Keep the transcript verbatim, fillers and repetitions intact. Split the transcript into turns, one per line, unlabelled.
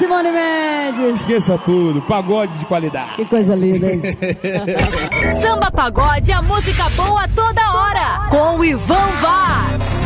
Simone Mendes.
Esqueça tudo, pagode de qualidade.
Que coisa linda, hein?
Samba Pagode, a música boa toda hora, com o Ivan Vaz.